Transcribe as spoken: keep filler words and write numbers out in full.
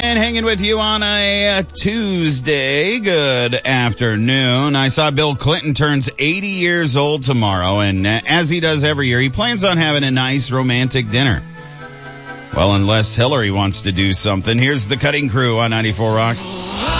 And hanging with you on a uh, Tuesday. Good afternoon. I saw Bill Clinton turns eighty years old tomorrow, and uh, as he does every year, he plans on having a nice romantic dinner. Well, unless Hillary wants to do something. Here's the Cutting Crew on ninety-four Rock.